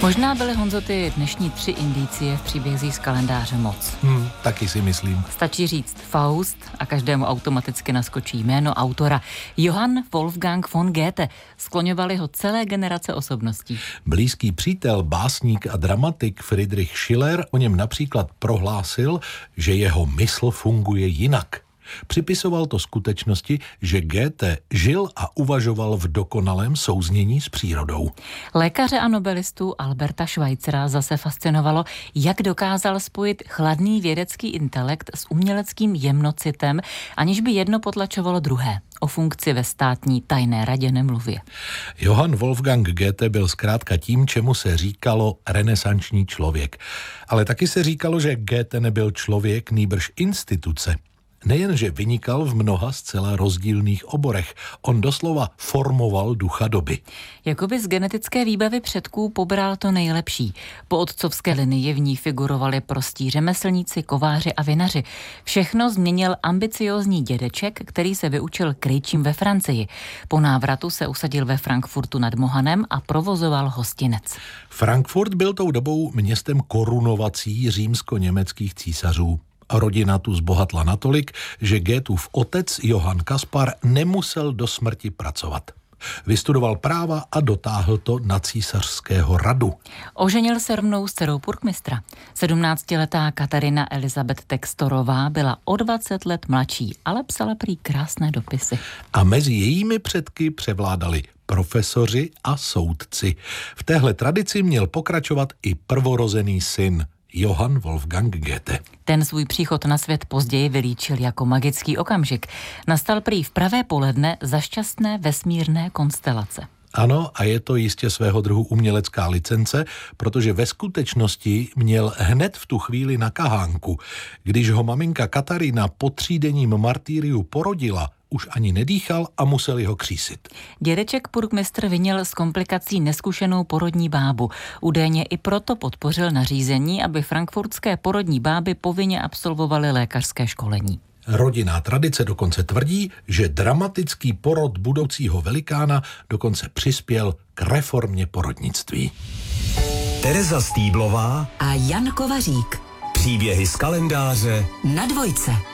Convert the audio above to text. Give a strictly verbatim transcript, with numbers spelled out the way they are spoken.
Možná byly, Honzo, ty dnešní tři indicie v příbězích z kalendáře moc. Hmm, taky si myslím. Stačí říct Faust a každému automaticky naskočí jméno autora. Johann Wolfgang von Goethe. Skloňovali ho celé generace osobností. Blízký přítel, básník a dramatik Friedrich Schiller o něm například prohlásil, že jeho mysl funguje jinak. Připisoval to skutečnosti, že Goethe žil a uvažoval v dokonalém souznění s přírodou. Lékaře a nobelistu Alberta Schweitzera zase fascinovalo, jak dokázal spojit chladný vědecký intelekt s uměleckým jemnocitem, aniž by jedno potlačovalo druhé. O funkci ve státní tajné radě nemluvě. Johann Wolfgang Goethe byl zkrátka tím, čemu se říkalo renesanční člověk. Ale taky se říkalo, že Goethe nebyl člověk, nýbrž instituce. Nejenže vynikal v mnoha zcela rozdílných oborech, on doslova formoval ducha doby. Jakoby z genetické výbavy předků pobral to nejlepší. Po otcovské linii v ní figurovali prostí řemeslníci, kováři a vinaři. Všechno změnil ambiciózní dědeček, který se vyučil krejčím ve Francii. Po návratu se usadil ve Frankfurtu nad Mohanem a provozoval hostinec. Frankfurt byl tou dobou městem korunovací římsko-německých císařů. Rodina tu zbohatla natolik, že Goethův otec Johann Kaspar nemusel do smrti pracovat. Vystudoval práva a dotáhl to na císařského radu. Oženil se rovnou s dcerou purkmistra. Sedmnáctiletá Katarina Elizabeth Textorová byla o dvacet let mladší, ale psala prý krásné dopisy. A mezi jejími předky převládali profesoři a soudci. V téhle tradici měl pokračovat i prvorozený syn Johann Wolfgang Goethe. Ten svůj příchod na svět později vylíčil jako magický okamžik. Nastal prý v pravé poledne za šťastné vesmírné konstelace. Ano, a je to jistě svého druhu umělecká licence, protože ve skutečnosti měl hned v tu chvíli na kahánku. Když ho maminka Katarína po třídenním martýriu porodila, už ani nedýchal a museli ho křísit. Dědeček purkmistr vinil z komplikací neskušenou porodní bábu. Údajně i proto podpořil nařízení, aby frankfurtské porodní báby povinně absolvovaly lékařské školení. Rodinná tradice dokonce tvrdí, že dramatický porod budoucího velikána dokonce přispěl k reformě porodnictví. Tereza Stýblová a Jan Kovařík. Příběhy z kalendáře na Dvojce.